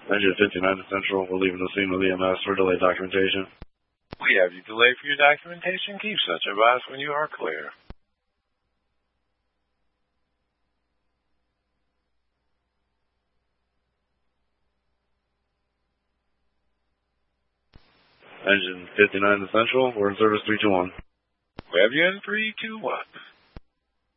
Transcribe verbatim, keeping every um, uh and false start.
Engine fifty-nine to Central, we're leaving the scene with E M S for delayed documentation. We have you delayed for your documentation. Keep such advice when you are clear. Engine fifty-nine to Central, we're in service three two one. We have you in three two one.